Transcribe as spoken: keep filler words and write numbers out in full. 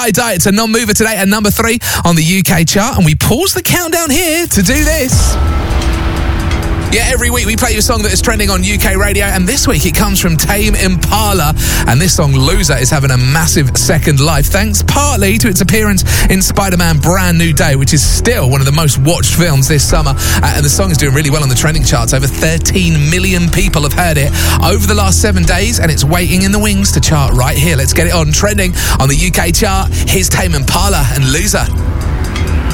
I Die. It's a non-mover today at number three on the U K chart, and we pause the countdown here to do this. Yeah, every week we play you a song that is trending on U K radio, and this week it comes from Tame Impala, and this song, Loser, is having a massive second life, thanks partly to its appearance in Spider-Man Brand New Day, which is still one of the most watched films this summer, uh, and the song is doing really well on the trending charts. Over thirteen million people have heard it over the last seven days, and it's waiting in the wings to chart right here. Let's get it on, trending on the U K chart. Here's Tame Impala and Loser.